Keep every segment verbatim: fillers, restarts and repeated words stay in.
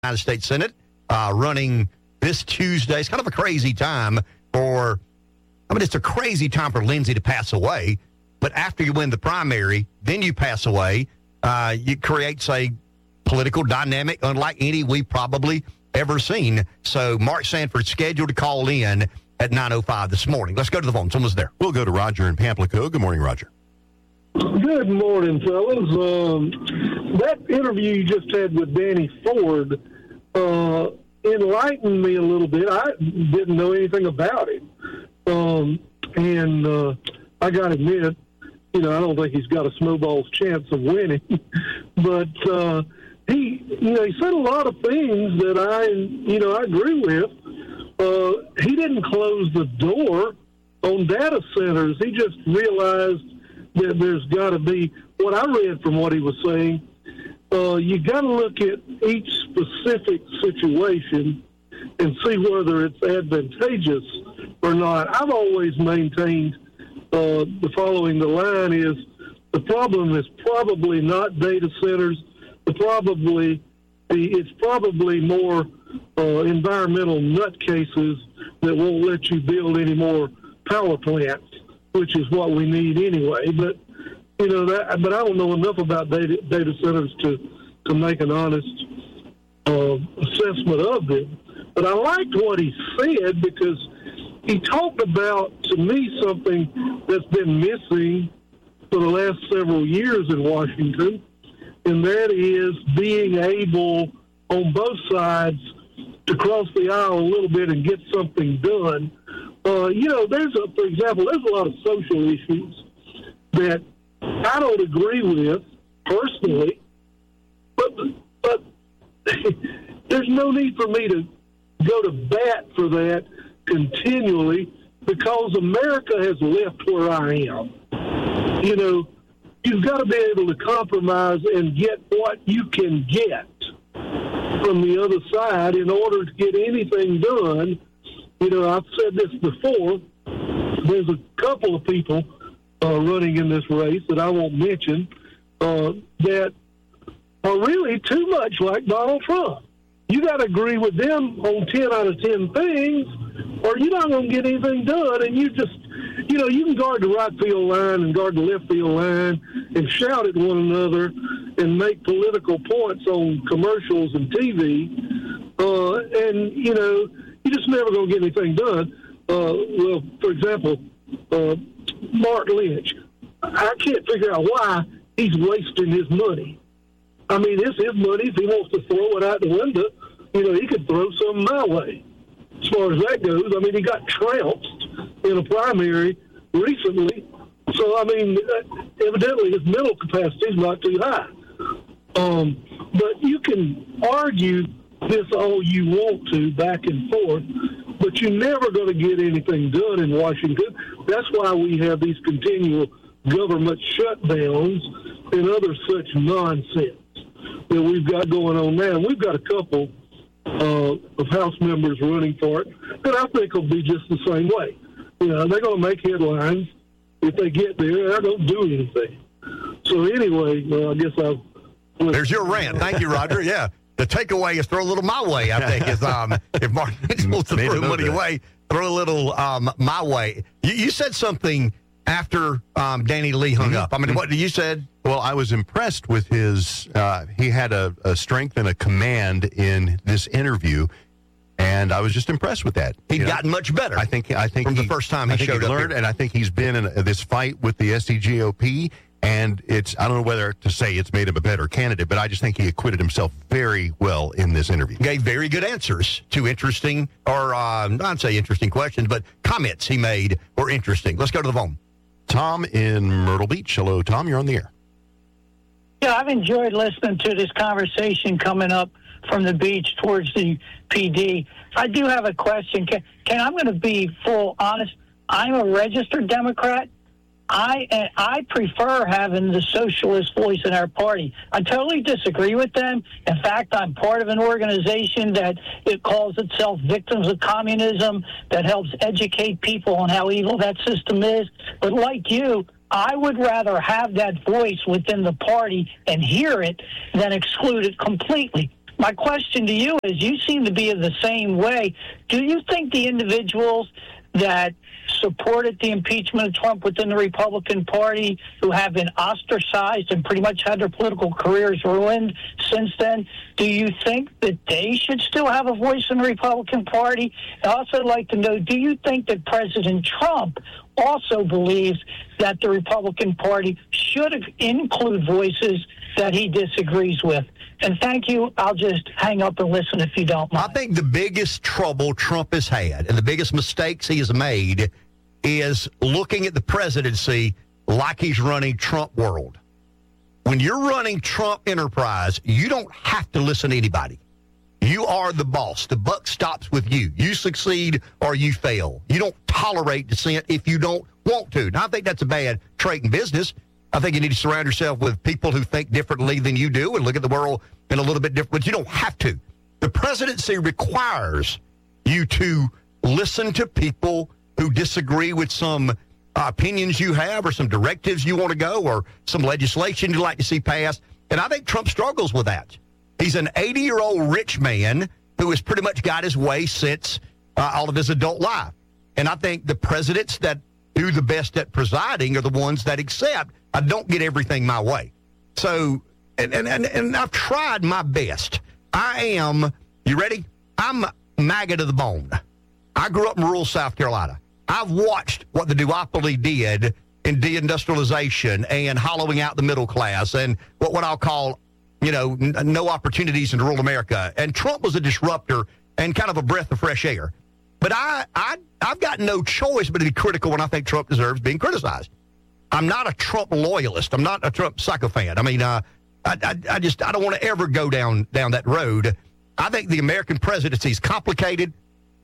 United States Senate, uh, running this Tuesday. It's kind of a crazy time for, I mean, it's a crazy time for Lindsey to pass away. But after you win the primary, then you pass away. Uh, it creates a political dynamic unlike any we've probably ever seen. So Mark Sanford's scheduled to call in at nine oh five this morning. Let's go to the phone. Someone's there. We'll go to Roger in Pamplico. Good morning, Roger. Good morning, fellas. Um, that interview you just had with Danny Ford uh, enlightened me a little bit. I didn't know anything about him. Um, and uh, I got to admit, you know, I don't think he's got a snowball's chance of winning. but uh, he, you know, he said a lot of things that I, you know, I agree with. Uh, he didn't close the door on data centers. He just realized that there's got to be, what I read from what he was saying, uh, you got to look at each specific situation and see whether it's advantageous or not. I've always maintained uh, the following, the line is, the problem is probably not data centers. The probably, it's probably more uh, environmental nutcases that won't let you build any more power plants, which is what we need anyway. But you know that. But I don't know enough about data data centers to to make an honest uh, assessment of them. But I liked what he said because he talked about, to me, something that's been missing for the last several years in Washington, and that is being able on both sides to cross the aisle a little bit and get something done. Uh, you know, there's a, for example, there's a lot of social issues that I don't agree with personally, but but there's no need for me to go to bat for that continually because America has left where I am. You know, you've got to be able to compromise and get what you can get from the other side in order to get anything done. You know, I've said this before. There's a couple of people uh, running in this race that I won't mention uh, that are really too much like Donald Trump. You got to agree with them on ten out of ten things, or you're not going to get anything done. And you just, you know, you can guard the right field line and guard the left field line and shout at one another and make political points on commercials and T V. Uh, and, you know, you're just never going to get anything done. Uh, well, for example, uh, Mark Lynch. I can't figure out why he's wasting his money. I mean, it's his money. If he wants to throw it out the window, you know, he could throw some my way. As far as that goes, I mean, he got trounced in a primary recently. So, I mean, evidently his mental capacity is not too high. Um, but you can argue this all you want to back and forth, but you're never going to get anything done in Washington. That's why we have these continual government shutdowns and other such nonsense that we've got going on now. And we've got a couple uh, of House members running for it that I think will be just the same way. You know, they're going to make headlines. If they get there, they're going to do anything. So anyway, uh, I guess I'll... There's your rant. Thank you, Roger. Yeah. The takeaway is throw a little my way, I think, is um, if Mark wants to throw money away, throw a little um, my way. You, you said something after um, Danny Lee hung mm-hmm. up. I mean, what you said? Well, I was impressed with his, uh, he had a, a strength and a command in this interview, and I was just impressed with that. He'd gotten know? much better. I think I think from he, the first time he I think showed he up learned, here. And I think he's been in a, this fight with the S D G O P. And it's, I don't know whether to say it's made him a better candidate, but I just think he acquitted himself very well in this interview. Gave very good answers to interesting, or uh, not say interesting questions, but comments he made were interesting. Let's go to the phone. Tom in Myrtle Beach. Hello, Tom. You're on the air. Yeah, I've enjoyed listening to this conversation coming up from the beach towards the P D. I do have a question. Can, can I'm going to be full honest. I'm a registered Democrat. I I prefer having the socialist voice in our party. I totally disagree with them. In fact, I'm part of an organization that it calls itself Victims of Communism that helps educate people on how evil that system is. But like you, I would rather have that voice within the party and hear it than exclude it completely. my question to you is, you seem to be in the same way. Do you think the individuals that supported the impeachment of Trump within the Republican Party, who have been ostracized and pretty much had their political careers ruined since then, do you think that they should still have a voice in the Republican Party? I'd also like to know, do you think that President Trump also believes that the Republican Party should include voices that he disagrees with? And thank you. I'll just hang up and listen if you don't mind. I think the biggest trouble Trump has had and the biggest mistakes he has made is looking at the presidency like he's running Trump world. When you're running Trump enterprise, you don't have to listen to anybody. You are the boss. The buck stops with you. You succeed or you fail. You don't tolerate dissent if you don't want to. Now, I think that's a bad trait in business. I think you need to surround yourself with people who think differently than you do and look at the world in a little bit different, but you don't have to. The presidency requires you to listen to people who disagree with some uh, opinions you have or some directives you want to go or some legislation you'd like to see passed. And I think Trump struggles with that. He's an eighty-year-old rich man who has pretty much got his way since uh, all of his adult life. And I think the presidents that do the best at presiding are the ones that accept, I don't get everything my way. So, and, and, and, and I've tried my best. I am, you ready? I'm MAGA to the bone. I grew up in rural South Carolina. I've watched what the duopoly did in deindustrialization and hollowing out the middle class and what, what I'll call, you know, n- no opportunities in rural America. And Trump was a disruptor and kind of a breath of fresh air. But I, I, I've got no choice but to be critical when I think Trump deserves being criticized. I'm not a Trump loyalist. I'm not a Trump sycophant. I mean, uh, I, I, I just I don't want to ever go down down that road. I think the American presidency is complicated.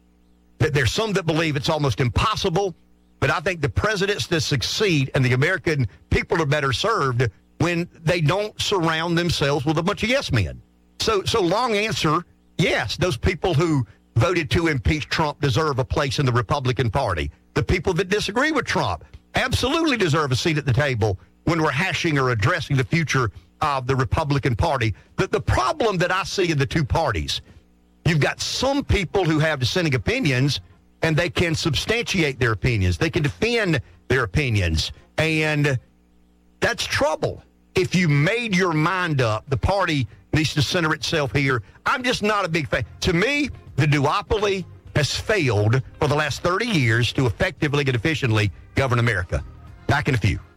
That there's some that believe it's almost impossible, but I think the presidents that succeed and the American people are better served when they don't surround themselves with a bunch of yes men. So, so long answer, yes, those people who voted to impeach Trump deserve a place in the Republican Party. The people that disagree with Trump absolutely deserve a seat at the table when we're hashing or addressing the future of the Republican Party. The, the problem that I see in the two parties, you've got some people who have dissenting opinions, and they can substantiate their opinions. They can defend their opinions, and that's trouble. If you made your mind up, the party needs to center itself here. I'm just not a big fan. To me, the duopoly has failed for the last thirty years to effectively and efficiently govern America. Back in a few.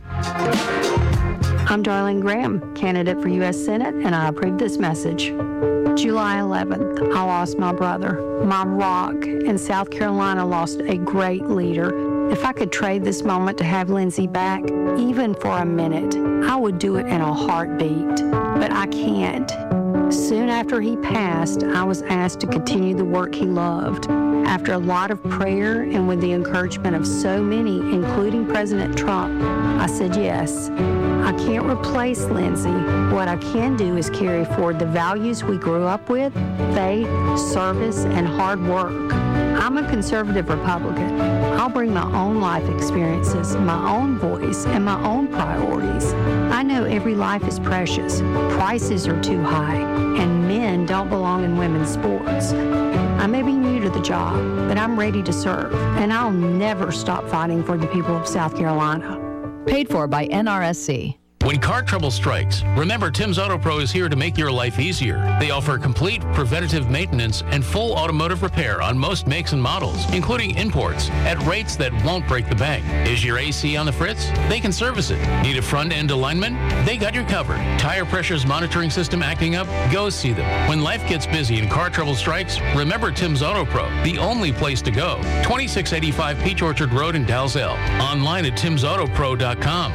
I'm Darlene Graham, candidate for U S Senate, and I approve this message. July eleventh, I lost my brother, my rock, and South Carolina lost a great leader. If I could trade this moment to have Lindsey back, even for a minute, I would do it in a heartbeat. But I can't. Soon after he passed, I was asked to continue the work he loved. After a lot of prayer and with the encouragement of so many, including President Trump, I said yes. I can't replace Lindsey. What I can do is carry forward the values we grew up with, faith, service, and hard work. I'm a conservative Republican. I'll bring my own life experiences, my own voice, and my own priorities. I know every life is precious, prices are too high, and men don't belong in women's sports. I may be new to the job, but I'm ready to serve, and I'll never stop fighting for the people of South Carolina. Paid for by N R S C. When car trouble strikes, remember Tim's Auto Pro is here to make your life easier. They offer complete preventative maintenance and full automotive repair on most makes and models, including imports, at rates that won't break the bank. Is your A C on the fritz? They can service it. Need a front-end alignment? They got you covered. Tire pressures monitoring system acting up? Go see them. When life gets busy and car trouble strikes, remember Tim's Auto Pro, the only place to go. twenty-six eighty-five Peach Orchard Road in Dalzell. Online at tims auto pro dot com.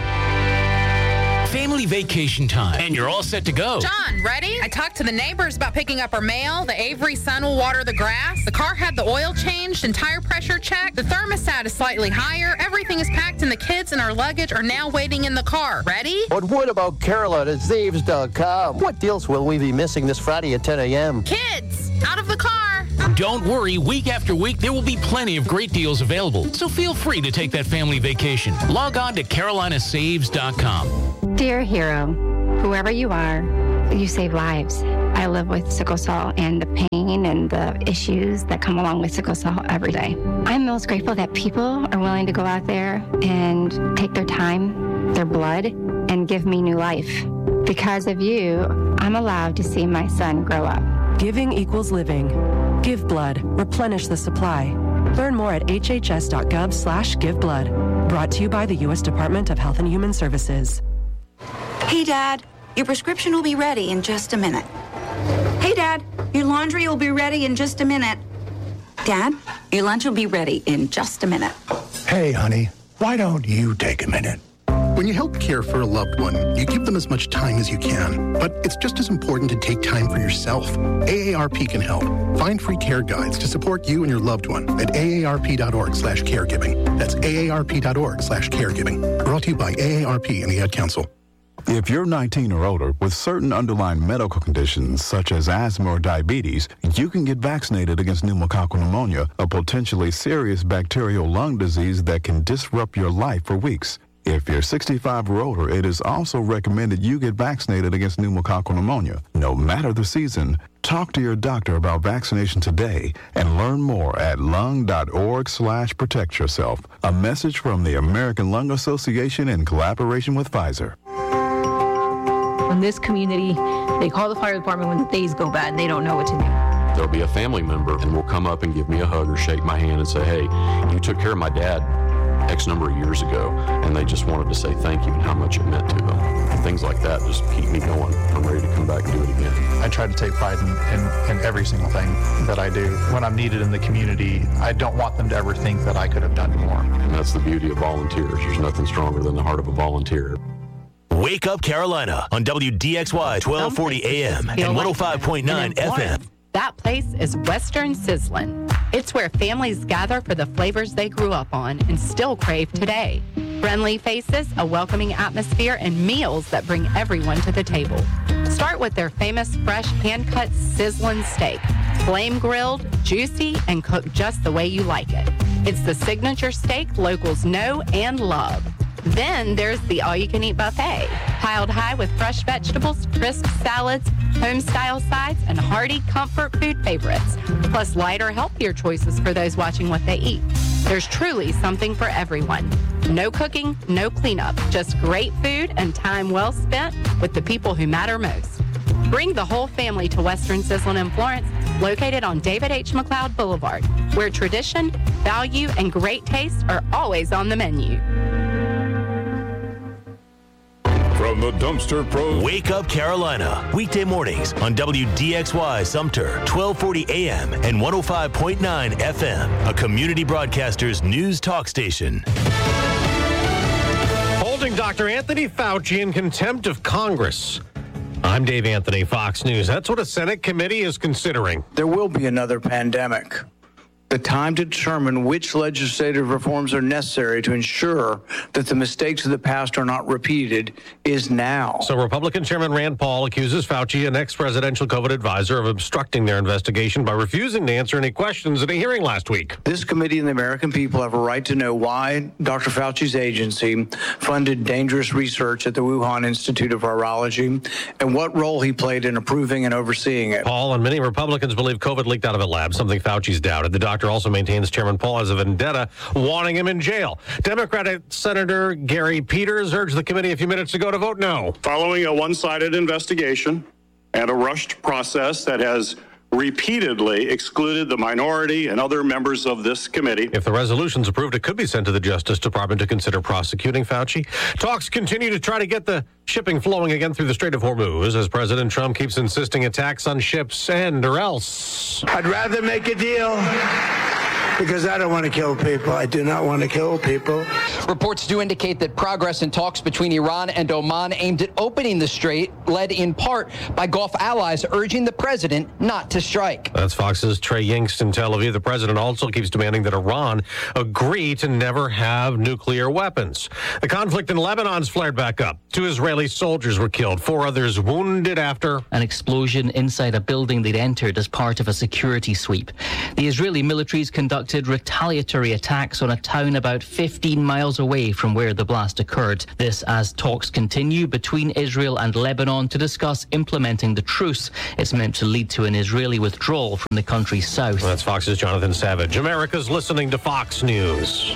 Family vacation time, and you're all set to go. John, ready? I talked to the neighbors about picking up our mail. The Avery son will water the grass. The car had the oil changed and tire pressure checked. The thermostat is slightly higher. Everything is packed, and the kids and our luggage are now waiting in the car. Ready? But what about Carolyn at Zaves dot com? What deals will we be missing this Friday at ten a.m.? Kids, out of the car. Don't worry, week after week, there will be plenty of great deals available. So feel free to take that family vacation. Log on to carolina saves dot com. Dear hero, whoever you are, you save lives. I live with sickle cell and the pain and the issues that come along with sickle cell every day. I'm most grateful that people are willing to go out there and take their time, their blood, and give me new life. Because of you, I'm allowed to see my son grow up. Giving equals living. Give blood. Replenish the supply. Learn more at hhs.gov slash give blood. Brought to you by the U S Department of Health and Human Services. Hey, Dad, your prescription will be ready in just a minute. Hey, Dad, your laundry will be ready in just a minute. Dad, your lunch will be ready in just a minute. Hey, honey, why don't you take a minute? When you help care for a loved one, you give them as much time as you can. But it's just as important to take time for yourself. A A R P can help. Find free care guides to support you and your loved one at aarp.org slash caregiving. That's aarp.org slash caregiving. Brought to you by A A R P and the Ad Council. If you're nineteen or older with certain underlying medical conditions such as asthma or diabetes, you can get vaccinated against pneumococcal pneumonia, a potentially serious bacterial lung disease that can disrupt your life for weeks. If you're sixty-five or older, it is also recommended you get vaccinated against pneumococcal pneumonia. No matter the season, talk to your doctor about vaccination today and learn more at lung.org slash protect yourself. A message from the American Lung Association in collaboration with Pfizer. In this community, they call the fire department when things go bad and they don't know what to do. There'll be a family member and will come up and give me a hug or shake my hand and say, hey, you took care of my dad X number of years ago, and they just wanted to say thank you and how much it meant to them. And things like that just keep me going. I'm ready to come back and do it again. I try to take pride in, in, in every single thing that I do. When I'm needed in the community, I don't want them to ever think that I could have done more. And that's the beauty of volunteers. There's nothing stronger than the heart of a volunteer. Wake Up Carolina on W D X Y twelve forty A M and one oh five point nine F M. That place is Western Sizzlin'. It's where families gather for the flavors they grew up on and still crave today. Friendly faces, a welcoming atmosphere, and meals that bring everyone to the table. Start with their famous fresh hand-cut sizzlin' steak. Flame grilled, juicy, and cooked just the way you like it. It's the signature steak locals know and love. Then there's the all-you-can-eat buffet, piled high with fresh vegetables, crisp salads, home-style sides, and hearty comfort food favorites, plus lighter, healthier choices for those watching what they eat. There's truly something for everyone. No cooking, no cleanup, just great food and time well spent with the people who matter most. Bring the whole family to Western Sizzlin' in Florence, located on David H. McLeod Boulevard, where tradition, value, and great taste are always on the menu. From the Dumpster Pros. Wake Up Carolina. Weekday mornings on W D X Y Sumter, twelve forty A M and one oh five point nine F M. A Community Broadcasters News Talk Station. Holding Doctor Anthony Fauci in contempt of Congress. I'm Dave Anthony, Fox News. That's what a Senate committee is considering. There will be another pandemic. The time to determine which legislative reforms are necessary to ensure that the mistakes of the past are not repeated is now. So Republican Chairman Rand Paul accuses Fauci, an ex-presidential COVID advisor, of obstructing their investigation by refusing to answer any questions at a hearing last week. This committee and the American people have a right to know why Doctor Fauci's agency funded dangerous research at the Wuhan Institute of Virology and what role he played in approving and overseeing it. Paul and many Republicans believe COVID leaked out of a lab, something Fauci's doubted. The doctor also maintains Chairman Paul has a vendetta, wanting him in jail. Democratic Senator Gary Peters urged the committee a few minutes ago to vote no. Following a one-sided investigation and a rushed process that has repeatedly excluded the minority and other members of this committee. If the resolution's approved, it could be sent to the Justice Department to consider prosecuting Fauci. Talks continue to try to get the shipping flowing again through the Strait of Hormuz as President Trump keeps insisting attacks on ships end or else. I'd rather make a deal because I don't want to kill people. I do not want to kill people. Reports do indicate that progress in talks between Iran and Oman aimed at opening the strait, led in part by Gulf allies urging the president not to strike. That's Fox's Trey Yingst in Tel Aviv. The president also keeps demanding that Iran agree to never have nuclear weapons. The conflict in Lebanon's flared back up. Two Israeli soldiers were killed, four others wounded after an explosion inside a building they'd entered as part of a security sweep. The Israeli military's conducted conducted retaliatory attacks on a town about fifteen miles away from where the blast occurred. This as talks continue between Israel and Lebanon to discuss implementing the truce. It's meant to lead to an Israeli withdrawal from the country's south. That's Fox's Jonathan Savage. America's listening to Fox News.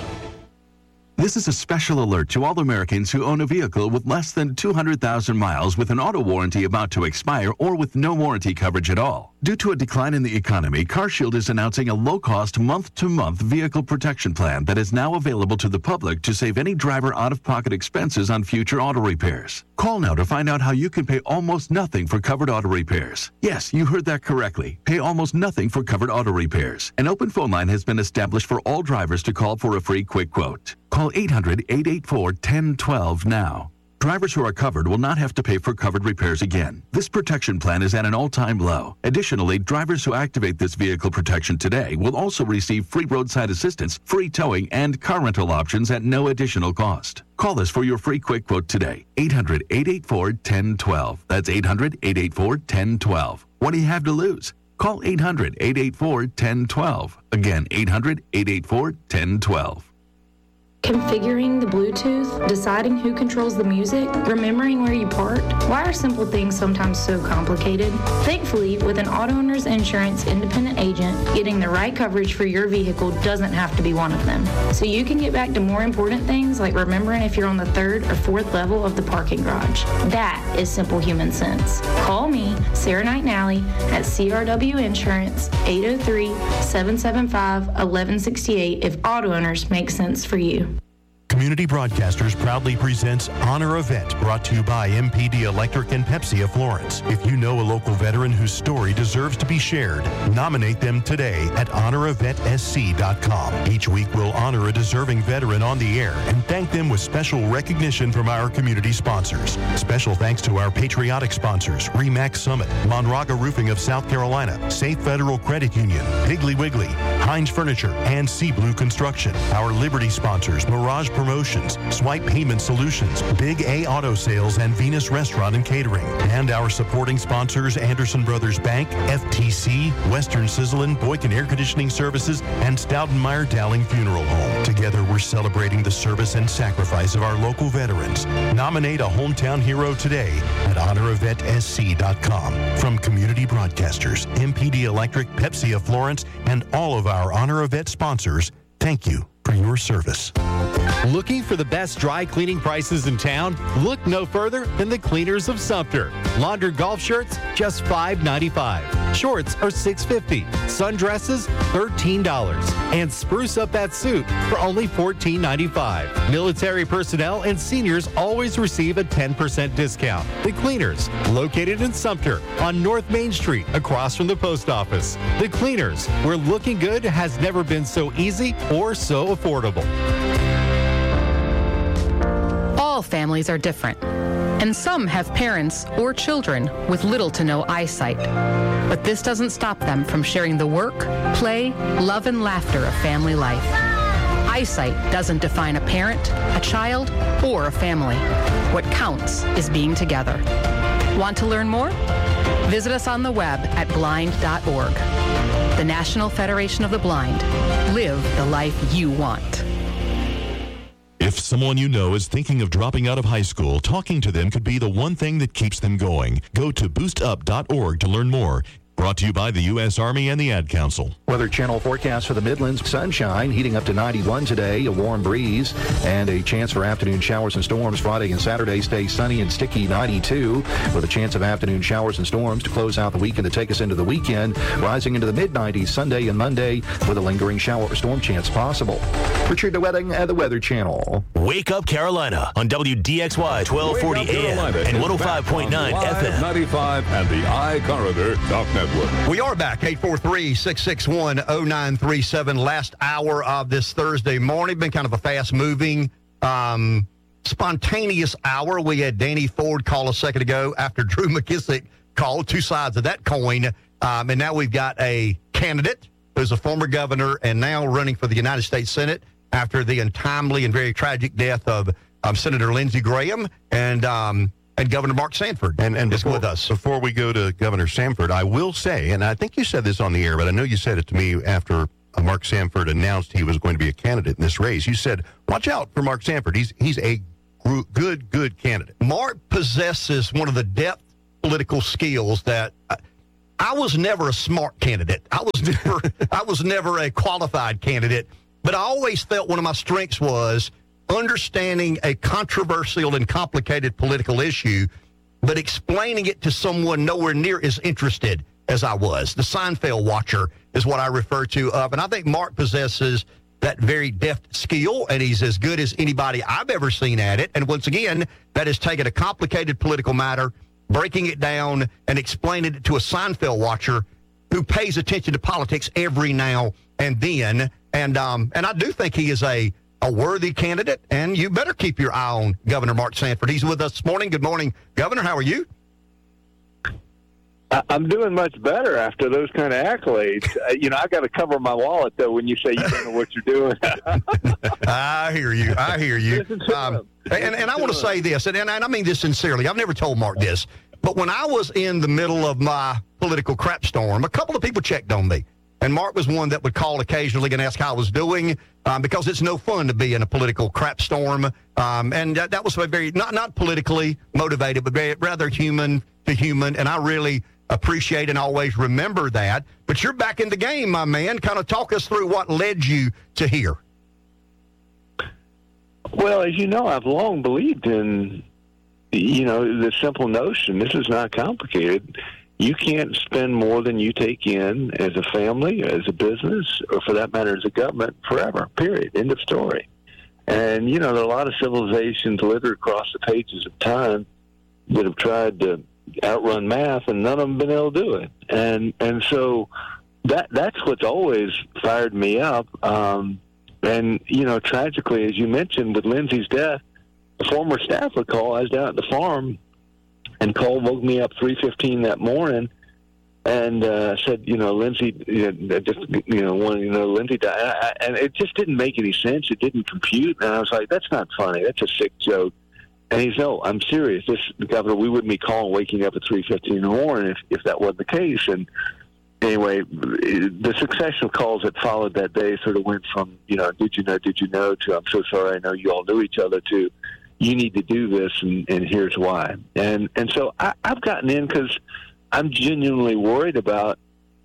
This is a special alert to all Americans who own a vehicle with less than two hundred thousand miles with an auto warranty about to expire or with no warranty coverage at all. Due to a decline in the economy, CarShield is announcing a low-cost month-to-month vehicle protection plan that is now available to the public to save any driver out-of-pocket expenses on future auto repairs. Call now to find out how you can pay almost nothing for covered auto repairs. Yes, you heard that correctly. Pay almost nothing for covered auto repairs. An open phone line has been established for all drivers to call for a free quick quote. Call eight hundred, eight eight four, one zero one two now. Drivers who are covered will not have to pay for covered repairs again. This protection plan is at an all-time low. Additionally, drivers who activate this vehicle protection today will also receive free roadside assistance, free towing, and car rental options at no additional cost. Call us for your free quick quote today. eight hundred, eight eight four, one zero one two. That's eight hundred, eight eight four, one zero one two. What do you have to lose? Call eight hundred, eight eight four, one zero one two. Again, eight hundred, eight eight four, one zero one two. Configuring the Bluetooth, deciding who controls the music, remembering where you parked. Why are simple things sometimes so complicated? Thankfully, with an Auto Owners Insurance independent agent, getting the right coverage for your vehicle doesn't have to be one of them. So you can get back to more important things like remembering if you're on the third or fourth level of the parking garage. That is simple human sense. Call me, Sarah Knight Nally, at C R W Insurance, eight oh three, seven seven five, one one six eight if auto owners make sense for you. Community Broadcasters proudly presents Honor Event, brought to you by M P D Electric and Pepsi of Florence. If you know a local veteran whose story deserves to be shared, nominate them today at honor event s c dot com. Each week we'll honor a deserving veteran on the air and thank them with special recognition from our community sponsors. Special thanks to our patriotic sponsors, RE/MAX Summit, Monraga Roofing of South Carolina, Safe Federal Credit Union, Piggly Wiggly, Heinz Furniture, and Sea Blue Construction. Our Liberty sponsors, Mirage Promotions, Swipe Payment Solutions, Big A Auto Sales, and Venus Restaurant and Catering. And our supporting sponsors, Anderson Brothers Bank, F T C, Western Sizzlin, Boykin Air Conditioning Services, and Stoutenmeyer Dowling Funeral Home. Together, we're celebrating the service and sacrifice of our local veterans. Nominate a hometown hero today at honor event s c dot com. From Community Broadcasters, M P D Electric, Pepsi of Florence, and all of our Honor Event sponsors, thank you for your service. Looking for the best dry cleaning prices in town? Look no further than the Cleaners of Sumter. Laundered golf shirts, just five ninety-five. Shorts are six fifty. Sundresses, thirteen dollars. And spruce up that suit for only fourteen ninety-five. Military personnel and seniors always receive a ten percent discount. The Cleaners, located in Sumter on North Main Street, across from the post office. The Cleaners, where looking good has never been so easy or so affordable. All families are different, and some have parents or children with little to no eyesight. But this doesn't stop them from sharing the work, play, love, and laughter of family life. Eyesight doesn't define a parent, a child, or a family. What counts is being together. Want to learn more? Visit us on the web at blind dot org. The National Federation of the Blind. Live the life you want. If someone you know is thinking of dropping out of high school, talking to them could be the one thing that keeps them going. Go to boost up dot org to learn more. Brought to you by the U S Army and the Ad Council. Weather Channel forecast for the Midlands. Sunshine heating up to ninety-one today, a warm breeze, and a chance for afternoon showers and storms. Friday and Saturday stay sunny and sticky, ninety-two, with a chance of afternoon showers and storms to close out the week and to take us into the weekend, rising into the mid nineties Sunday and Monday with a lingering shower or storm chance possible. Richard DeWetting at the Weather Channel. Wake Up Carolina on W D X Y twelve forty A M and one oh five point nine F M. ninety-five and the iCorridor Talk Network. We are back, eight four three, six six one, oh nine three seven. Last hour of this Thursday morning. Been kind of a fast-moving, um, spontaneous hour. We had Danny Ford call a second ago after Drew McKissick called. Two sides of that coin. Um, and now we've got a candidate who's a former governor and now running for the United States Senate after the untimely and very tragic death of um, Senator Lindsey Graham and um, and Governor Mark Sanford and, and is before, with us. Before we go to Governor Sanford, I will say, and I think you said this on the air, but I know you said it to me after Mark Sanford announced he was going to be a candidate in this race, you said, watch out for Mark Sanford. He's he's a good, good candidate. Mark possesses one of the depth political skills that I, I was never a smart candidate. I was never I was never a qualified candidate, but I always felt one of my strengths was understanding a controversial and complicated political issue, but explaining it to someone nowhere near as interested as I was. The Seinfeld watcher is what I refer to of, and I think Mark possesses that very deft skill, and he's as good as anybody I've ever seen at it. And once again, that is taking a complicated political matter, breaking it down, and explaining it to a Seinfeld watcher who pays attention to politics every now and then. And um, and I do think he is a, a worthy candidate, and you better keep your eye on Governor Mark Sanford. He's with us this morning. Good morning, Governor. How are you? I'm doing much better after those kind of accolades. Uh, you know, I got to cover my wallet, though, when you say you don't know what you're doing. I hear you. I hear you. Um, and, and I want to say this, and, and I mean this sincerely. I've never told Mark this, but when I was in the middle of my political crap storm, a couple of people checked on me. And Mark was one that would call occasionally and ask how I was doing, um, because it's no fun to be in a political crap storm. Um, and that, that was a very, not, not politically motivated, but very, rather human to human. And I really appreciate and always remember that. But you're back in the game, my man. Kind of talk us through what led you to here. Well, as you know, I've long believed in, you know, the simple notion. This is not complicated. You can't spend more than you take in as a family, as a business, or for that matter, as a government forever, period. End of story. And, you know, there are a lot of civilizations littered across the pages of time that have tried to outrun math, and none of them have been able to do it. And and so that that's what's always fired me up. Um, and, you know, tragically, as you mentioned, with Lindsay's death, a former staffer called. I was down at the farm, and Cole woke me up three fifteen that morning and uh, said, you know, Lindsay, you know, just, you know, wanted to know Lindsay died. And, I, and it just didn't make any sense. It didn't compute. And I was like, that's not funny. That's a sick joke. And he's, no, I'm serious. This, Governor, we wouldn't be calling waking up at three fifteen in the morning if, if that wasn't the case. And anyway, the succession of calls that followed that day sort of went from, you know, did you know, did you know, to I'm so sorry I know you all knew each other, to you need to do this, and, and here's why. And and so I, I've gotten in because I'm genuinely worried about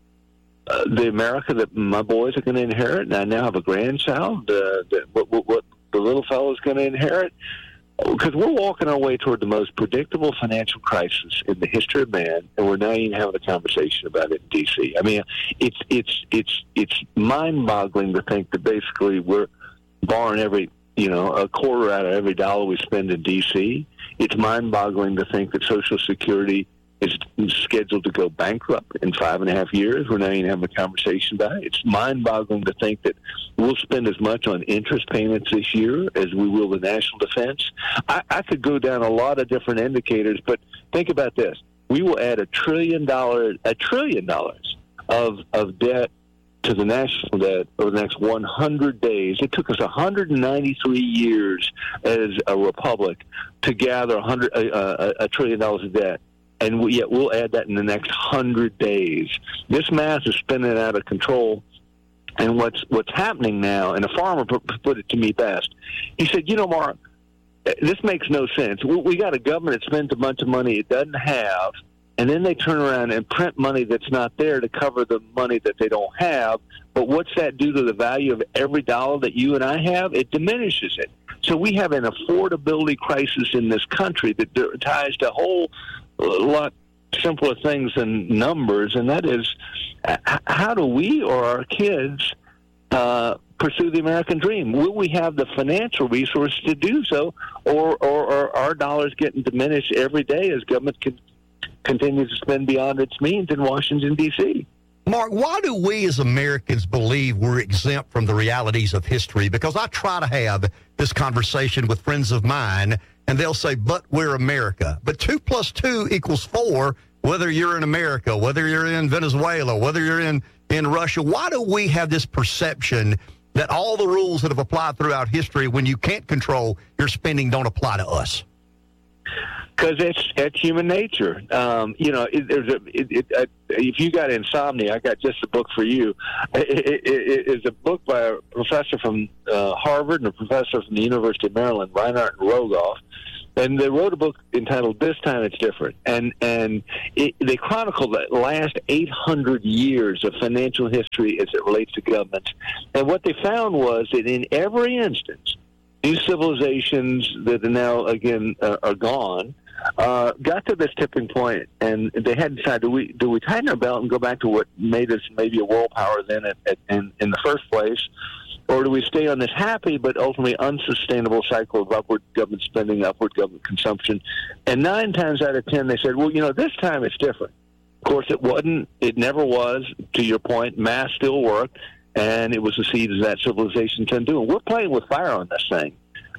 uh, the America that my boys are going to inherit, and I now have a grandchild uh, that what, what, what the little fellow is going to inherit. Because we're walking our way toward the most predictable financial crisis in the history of man, and we're not even having a conversation about it in D C. I mean, it's it's it's it's mind-boggling to think that basically we're borrowing every you know a quarter out of every dollar we spend in D C. It's mind-boggling to think that Social Security is scheduled to go bankrupt in five and a half years. We're not even having a conversation about it. It's mind-boggling to think that we'll spend as much on interest payments this year as we will the national defense. I, I could go down a lot of different indicators, but think about this. We will add a trillion dollars, a trillion dollars of, of debt to the national debt over the next one hundred days. It took us one hundred ninety-three years as a republic to gather one hundred, a, a, a trillion dollars of debt. And we, yet we'll add that in the next hundred days. This math is spinning out of control. And what's what's happening now, and a farmer put it to me best. He said, you know, Mark, this makes no sense. We, we got a government that spends a bunch of money it doesn't have, and then they turn around and print money that's not there to cover the money that they don't have. But what's that do to the value of every dollar that you and I have? It diminishes it. So we have an affordability crisis in this country that ties to a whole a lot simpler things than numbers, and that is, how do we or our kids uh, pursue the American dream? Will we have the financial resources to do so, or, or, or our dollars getting diminished every day as government can, continues to spend beyond its means in Washington, D C? Mark, why do we as Americans believe we're exempt from the realities of history? Because I try to have this conversation with friends of mine, and they'll say, but we're America. But two plus two equals four, whether you're in America, whether you're in Venezuela, whether you're in, in Russia. Why do we have this perception that all the rules that have applied throughout history, when you can't control your spending, don't apply to us? Because it's it's human nature. Um, you know, it, there's a it, it, uh, if you got insomnia, I got just a book for you. It, it, it, it's a book by a professor from uh, Harvard and a professor from the University of Maryland, Reinhart and Rogoff, and they wrote a book entitled "This Time It's Different," and and it, they chronicle the last eight hundred years of financial history as it relates to governments. And what they found was that in every instance, these civilizations that are now again uh, are gone. Uh, got to this tipping point, and they had to decide: do we do we tighten our belt and go back to what made us maybe a world power then at, at, in, in the first place, or do we stay on this happy but ultimately unsustainable cycle of upward government spending, upward government consumption? And nine times out of ten, they said, well, you know, this time it's different. Of course, it wasn't. It never was. To your point, math still worked, and it was the seeds of that civilization to undo. And we're playing with fire on this thing.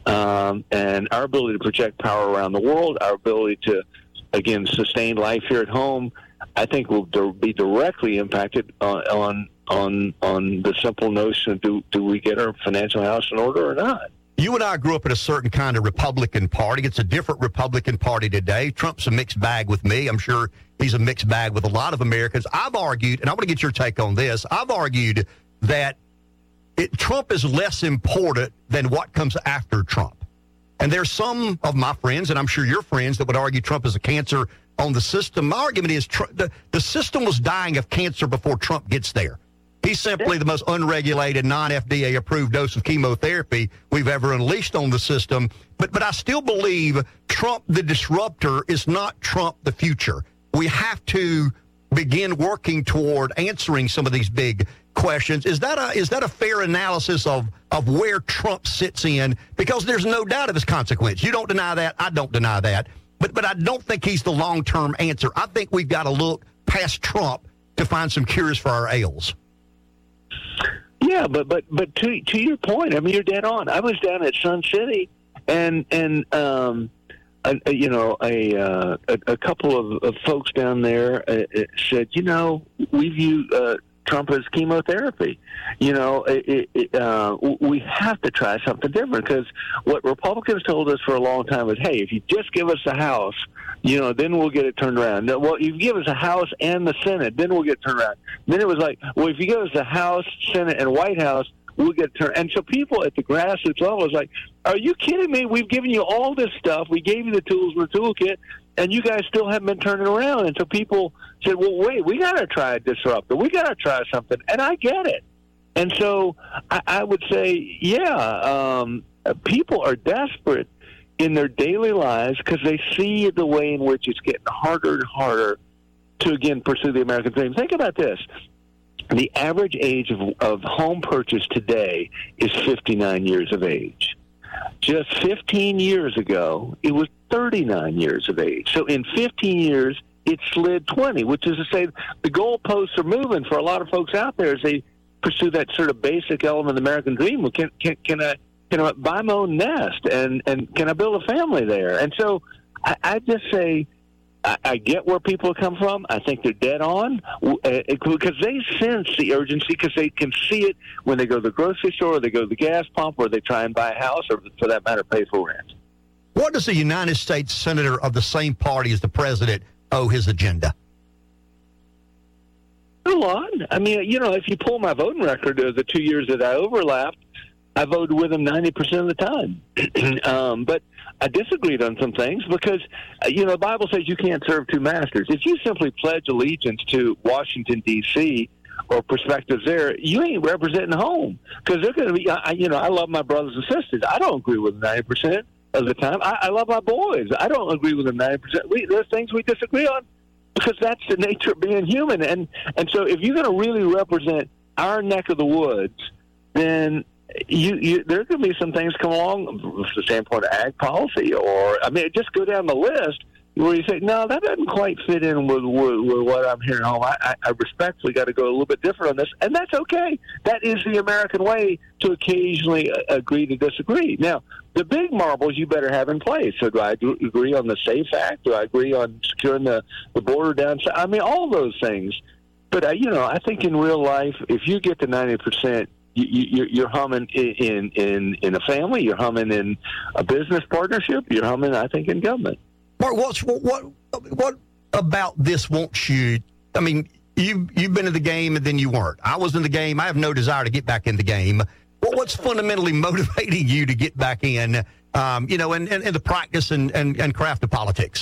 Um, and our ability to project power around the world, our ability to, again, sustain life here at home, I think will be directly impacted on on on, on the simple notion of do, do we get our financial house in order or not? You and I grew up in a certain kind of Republican Party. It's a different Republican Party today. Trump's a mixed bag with me. I'm sure he's a mixed bag with a lot of Americans. I've argued, and I want to get your take on this, I've argued that It, Trump is less important than what comes after Trump. And there's some of my friends, and I'm sure your friends, that would argue Trump is a cancer on the system. My argument is tr- the, the system was dying of cancer before Trump gets there. He's simply the most unregulated, non-F D A-approved dose of chemotherapy we've ever unleashed on the system. But, but I still believe Trump, the disruptor, is not Trump, the future. We have to begin working toward answering some of these big questions. Is that a is that a fair analysis of of where Trump sits in? Because there's no doubt of his consequence. You don't deny that. I don't deny that. But but I don't think he's the long-term answer. I think we've got to look past Trump to find some cures for our ails. Yeah, but but but to to your point, I mean, you're dead on. I was down at Sun City, and and um, a, a, you know, a, uh, a a couple of, of folks down there uh, said, you know, we view uh, Trump as chemotherapy. You know, it, it, uh, we have to try something different, because what Republicans told us for a long time was, hey, if you just give us the House, you know, then we'll get it turned around. No, well, you give us the House and the Senate, then we'll get it turned around. Then it was like, well, if you give us the House, Senate, and White House, we'll get it turned. And so people at the grassroots level was like, are you kidding me? We've given you all this stuff. We gave you the tools in the toolkit, and you guys still haven't been turning around. And so people said, well, wait, we got to try a disruptor. We got to try something. And I get it. And so I, I would say, yeah, um, people are desperate in their daily lives because they see the way in which it's getting harder and harder to, again, pursue the American dream. Think about this. The average age of, of home purchase today is fifty-nine years of age. Just fifteen years ago, it was thirty-nine years of age. So in fifteen years, it slid twenty, which is to say the goalposts are moving for a lot of folks out there as they pursue that sort of basic element of the American dream. Well, can, can, can I can I buy my own nest, and, and can I build a family there? And so I, I just say, I, I get where people come from. I think they're dead on, uh, because they sense the urgency, because they can see it when they go to the grocery store, or they go to the gas pump, or they try and buy a house, or for that matter, pay for rent. What does a United States senator of the same party as the president owe his agenda? A lot. I mean, you know, if you pull my voting record of the two years that I overlapped, I voted with him ninety percent of the time. um, but I disagreed on some things because, you know, the Bible says you can't serve two masters. If you simply pledge allegiance to Washington, D C, or perspectives there, you ain't representing home, because they're going to be, I, you know, I love my brothers and sisters. I don't agree with them ninety percent of the time. I, I love my boys. I don't agree with them ninety percent. We, there's things we disagree on, because that's the nature of being human. And, and so if you're going to really represent our neck of the woods, then You, you, there could be some things come along from the standpoint of ag policy, or, I mean, just go down the list where you say, no, that doesn't quite fit in with, with, with what I'm hearing home. I, I, I respectfully got to go a little bit different on this, and that's okay. That is the American way to occasionally agree to disagree. Now, the big marbles you better have in place. So do I do, agree on the SAFE Act? Do I agree on securing the, the border down? I mean, all those things. But, uh, you know, I think in real life, if you get to ninety percent, You, you're humming in, in, in a family, you're humming in a business partnership, you're humming, I think, in government. Mark, what's, what, what, what about this wants you, I mean, you, you've been in the game and then you weren't. I was in the game. I have no desire to get back in the game. Well, what's fundamentally motivating you to get back in, um, you know, and, and, and the practice and, and, and craft of politics?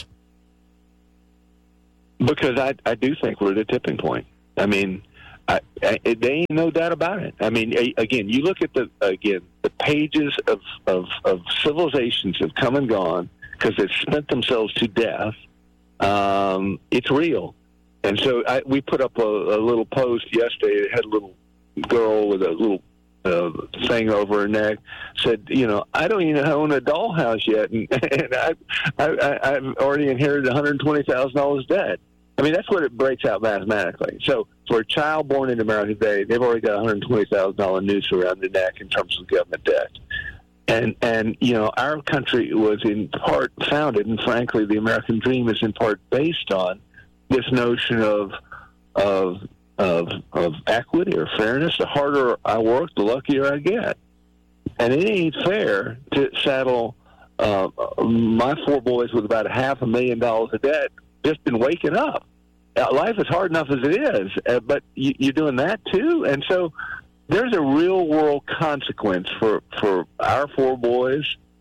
Because I, I do think we're at a tipping point. I mean, I, I, there ain't no doubt about it. I mean, again, you look at the, again, the pages of, of, of civilizations have come and gone because they've spent themselves to death. Um, it's real. And so I, we put up a, a little post yesterday. It had a little girl with a little uh, thing over her neck. Said, you know, I don't even own a dollhouse yet, and, and I, I, I've already inherited one hundred twenty thousand dollars debt. I mean, that's what it breaks out mathematically. So for a child born in America today, they've already got a one hundred twenty thousand dollars noose around their neck in terms of government debt. And, and, you know, our country was in part founded, and frankly, the American dream is in part based on this notion of, of, of, of equity or fairness. The harder I work, the luckier I get. And it ain't fair to saddle uh, my four boys with about a half a million dollars of debt just been waking up. Uh, life is hard enough as it is, uh, but you, you're doing that too. And so there's a real world consequence for, for our four boys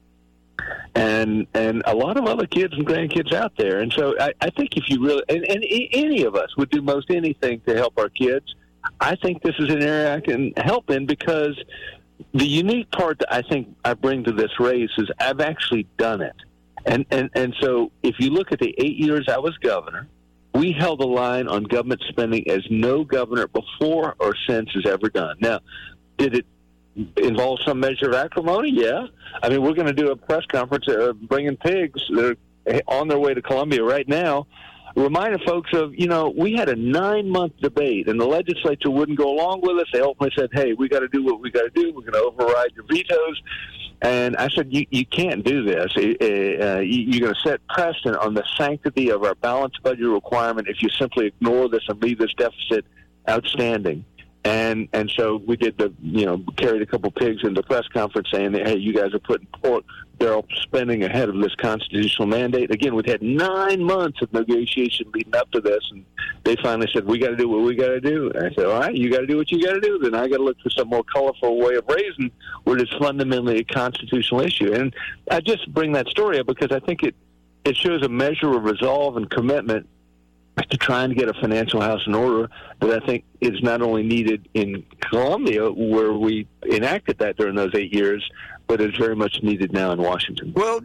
and and a lot of other kids and grandkids out there. And so I, I think if you really, and, and any of us would do most anything to help our kids, I think this is an area I can help in, because the unique part that I think I bring to this race is I've actually done it. And, and, and so if you look at the eight years I was governor, we held a line on government spending as no governor before or since has ever done. Now, did it involve some measure of acrimony? Yeah. I mean, we're going to do a press conference uh, bringing pigs that are on their way to Columbia right now, reminding folks of, you know, we had a nine-month debate, and the legislature wouldn't go along with us. They ultimately said, hey, we got to do what we got to do. We're going to override your vetoes. And I said, you, you can't do this. Uh, you're going to set precedent on the sanctity of our balanced budget requirement if you simply ignore this and leave this deficit outstanding. And and so we did the, you know, carried a couple pigs into the press conference saying that, hey, you guys are putting pork barrel spending ahead of this constitutional mandate. Again, we've had nine months of negotiation leading up to this, and they finally said, we got to do what we got to do. And I said, all right, you got to do what you got to do. Then I got to look for some more colorful way of raising what is fundamentally a constitutional issue. And I just bring that story up because I think it, it shows a measure of resolve and commitment to trying to get a financial house in order that I think is not only needed in Columbia, where we enacted that during those eight years, but is very much needed now in Washington. Well,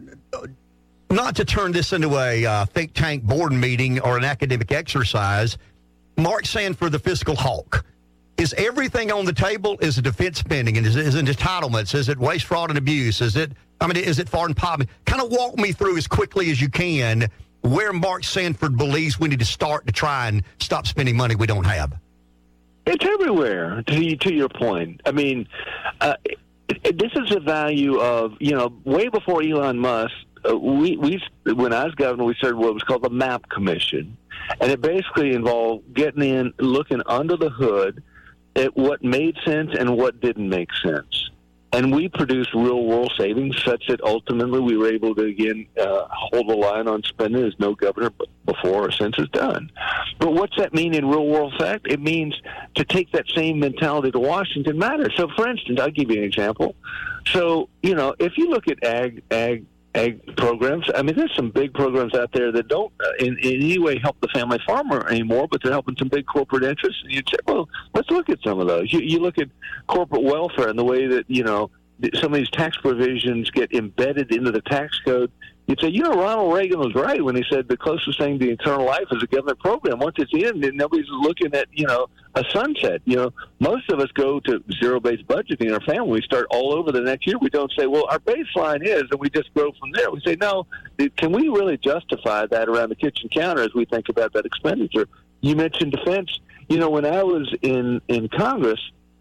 not to turn this into a uh, think tank board meeting or an academic exercise, Mark Sanford, the fiscal hawk, is everything on the table? Is it defense spending? And is it, is it entitlements? Is it waste, fraud, and abuse? Is it, I mean, is it foreign policy? Kind of walk me through as quickly as you can where Mark Sanford believes we need to start to try and stop spending money we don't have. It's everywhere, to, to your point. I mean, uh, this is the value of, you know, way before Elon Musk, uh, we, we, when I was governor, we started what was called the MAP Commission. And it basically involved getting in, looking under the hood at what made sense and what didn't make sense. And we produced real-world savings such that ultimately we were able to, again, uh, hold the line on spending as no governor before or since has done. But what's that mean in real-world fact? It means to take that same mentality to Washington matters. So, for instance, I'll give you an example. So, you know, if you look at ag, ag, ag programs, I mean, there's some big programs out there that don't uh, in, in any way help the family farmer anymore, but they're helping some big corporate interests. And you'd say, well, let's look at some of those. You, you look at corporate welfare and the way that, you know, some of these tax provisions get embedded into the tax code. You'd say, you know, Ronald Reagan was right when he said the closest thing to eternal life is a government program. Once it's in, then nobody's looking at, you know, a sunset. You know, most of us go to zero-based budgeting in our family. We start all over the next year. We don't say, well, our baseline is, and we just grow from there. We say, no, can we really justify that around the kitchen counter as we think about that expenditure? You mentioned defense. You know, when I was in, in Congress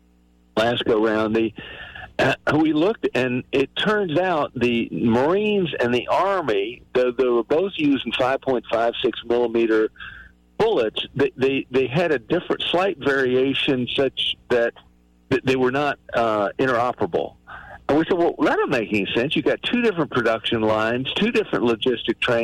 last go-round, the Uh, we looked, and it turns out the Marines and the Army, they, they were both using five point five six millimeter bullets. They, they they had a different, slight variation such that they were not uh, interoperable. And we said, well, that doesn't make any sense. You've got two different production lines, two different logistic trains,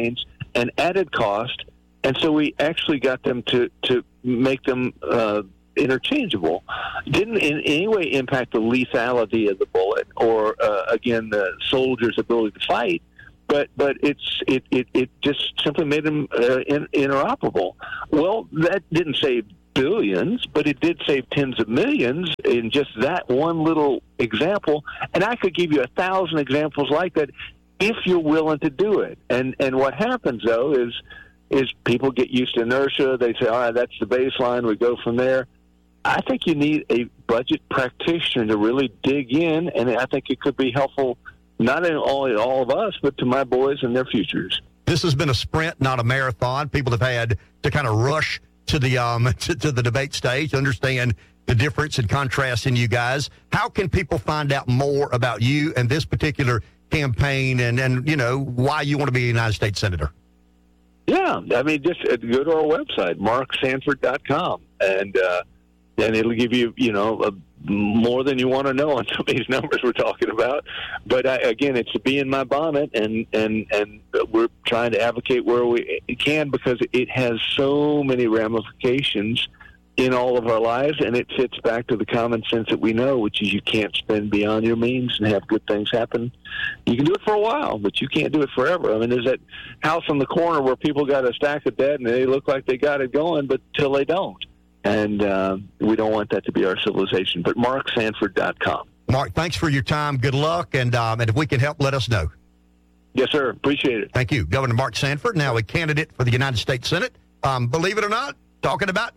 and added cost. And so we actually got them to, to make them uh, interchangeable. Didn't in any way impact the lethality of the bullet or, uh, again, the soldier's ability to fight. But but it's it, it, it just simply made them uh, in, interoperable. Well, that didn't save billions, but it did save tens of millions in just that one little example. And I could give you a thousand examples like that if you're willing to do it. And and what happens, though, is is people get used to inertia. They say, all right, that's the baseline. We go from there. I think you need a budget practitioner to really dig in, and I think it could be helpful not only to all of us, but to my boys and their futures. This has been a sprint, not a marathon. People have had to kind of rush to the um to, to the debate stage, understand the difference and contrast in you guys. How can people find out more about you and this particular campaign, and, and you know, why you want to be a United States Senator? Yeah, I mean, just go to our website, mark sanford dot com, and uh, and it'll give you, you know, a, more than you want to know on some of these numbers we're talking about. But I, again, it's to be in my bonnet, and, and, and we're trying to advocate where we can, because it has so many ramifications in all of our lives, and it fits back to the common sense that we know, which is you can't spend beyond your means and have good things happen. You can do it for a while, but you can't do it forever. I mean, there's that house on the corner where people got a stack of debt, and they look like they got it going, but till they don't. And uh, we don't want that to be our civilization. But mark sanford dot com. Mark, thanks for your time. Good luck. And, um, and if we can help, let us know. Yes, sir. Appreciate it. Thank you. Governor Mark Sanford, now a candidate for the United States Senate. Um, believe it or not, talking about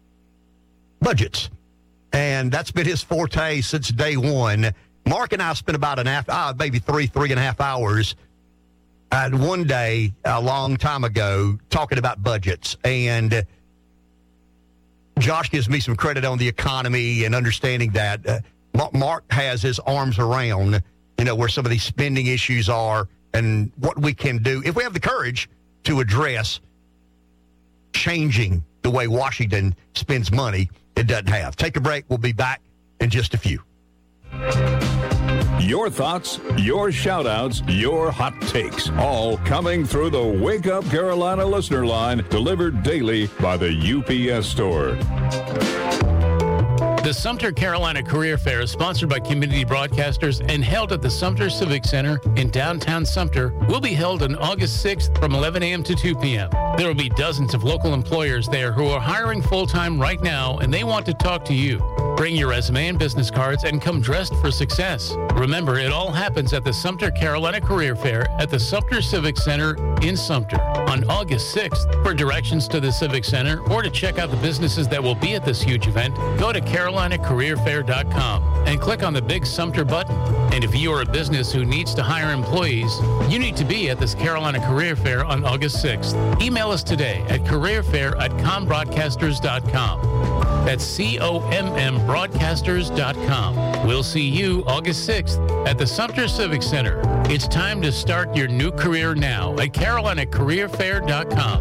budgets. And that's been his forte since day one. Mark and I spent about an half, uh, maybe three, three and a half hours uh, one day a long time ago talking about budgets. And Josh gives me some credit on the economy and understanding that. Uh, Mark has his arms around, you know, where some of these spending issues are and what we can do if we have the courage to address changing the way Washington spends money it doesn't have. Take a break. We'll be back in just a few. Your thoughts, your shout-outs, your hot takes, all coming through the Wake Up Carolina listener line, delivered daily by the U P S store. The Sumter Carolina Career Fair is sponsored by Community Broadcasters and held at the Sumter Civic Center in downtown Sumter. Will be held on August sixth from eleven a.m. to two p.m. There will be dozens of local employers there who are hiring full-time right now, and they want to talk to you. Bring your resume and business cards and come dressed for success. Remember, it all happens at the Sumter Carolina Career Fair at the Sumter Civic Center in Sumter on August sixth. For directions to the Civic Center or to check out the businesses that will be at this huge event, go to carolina career fair dot com and click on the big Sumter button. And if you are a business who needs to hire employees, you need to be at this Carolina Career Fair on August sixth. Email us today at careerfair at combroadcasters dot com. That's C O M M broadcasters dot com. We'll see you August sixth at the Sumter Civic Center. It's time to start your new career now at carolina career fair dot com.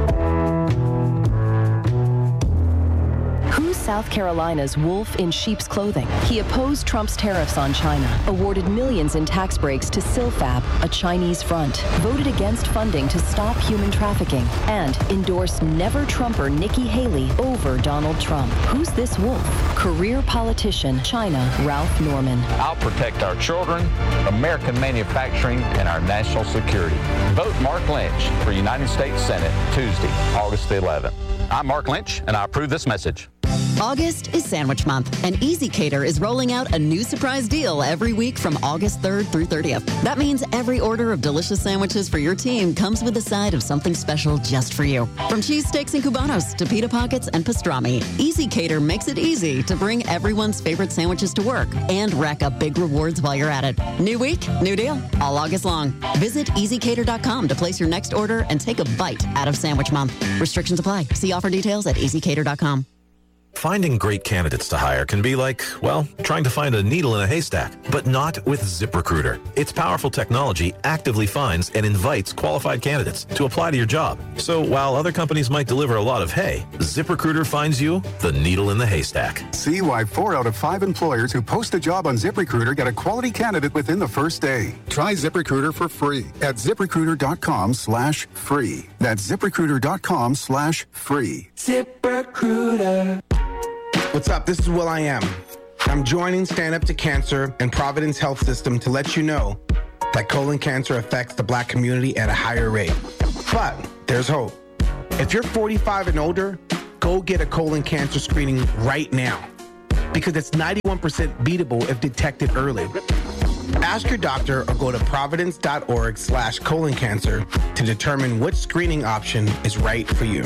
Who's South Carolina's wolf in sheep's clothing? He opposed Trump's tariffs on China, awarded millions in tax breaks to Silfab, a Chinese front, voted against funding to stop human trafficking, and endorsed never-Trumper Nikki Haley over Donald Trump. Who's this wolf? Career politician, China, Ralph Norman. I'll protect our children, American manufacturing, and our national security. Vote Mark Lynch for United States Senate Tuesday, August the eleventh. I'm Mark Lynch, and I approve this message. August is Sandwich Month, and Easy Cater is rolling out a new surprise deal every week from August third through thirtieth. That means every order of delicious sandwiches for your team comes with a side of something special just for you. From cheesesteaks and Cubanos to pita pockets and pastrami, Easy Cater makes it easy to bring everyone's favorite sandwiches to work and rack up big rewards while you're at it. New week, new deal, all August long. Visit easy cater dot com to place your next order and take a bite out of Sandwich Month. Restrictions apply. See offer details at easy cater dot com. Finding great candidates to hire can be like, well, trying to find a needle in a haystack, but not with ZipRecruiter. Its powerful technology actively finds and invites qualified candidates to apply to your job. So while other companies might deliver a lot of hay, ZipRecruiter finds you the needle in the haystack. See why four out of five employers who post a job on ZipRecruiter get a quality candidate within the first day. Try ZipRecruiter for free at ZipRecruiter.com slash free. That's ZipRecruiter.com slash free. ZipRecruiter. What's up? This is Will I Am. I'm joining Stand Up to Cancer and Providence Health System to let you know that colon cancer affects the Black community at a higher rate. But there's hope. If you're forty-five and older, go get a colon cancer screening right now because it's ninety-one percent beatable if detected early. Ask your doctor or go to providence.org slash colon cancer to determine which screening option is right for you.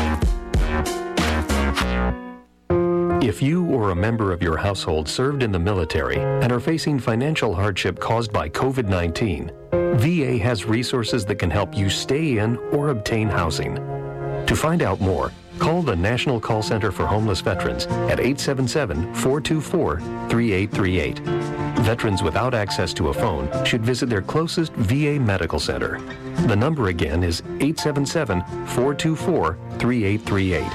If you or a member of your household served in the military and are facing financial hardship caused by COVID nineteen, V A has resources that can help you stay in or obtain housing. To find out more, call the National Call Center for Homeless Veterans at eight seven seven, four two four, three eight three eight. Veterans without access to a phone should visit their closest V A medical center. The number again is eight seven seven, four two four, three eight three eight.